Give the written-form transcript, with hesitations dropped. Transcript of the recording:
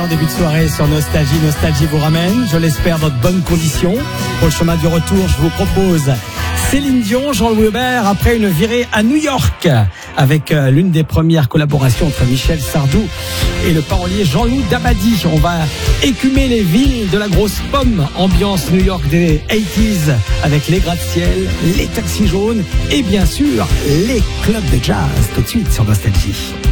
excellent début de soirée sur Nostalgie. Nostalgie vous ramène, je l'espère, dans de bonnes conditions. Pour le chemin du retour, je vous propose Céline Dion, Jean-Louis Aubert, après une virée à New York, avec l'une des premières collaborations entre Michel Sardou et le parolier Jean-Loup Dabadi. On va écumer les villes de la grosse pomme, ambiance New York des 80s, avec les gratte-ciel, les taxis jaunes et bien sûr les clubs de jazz, tout de suite sur Nostalgie.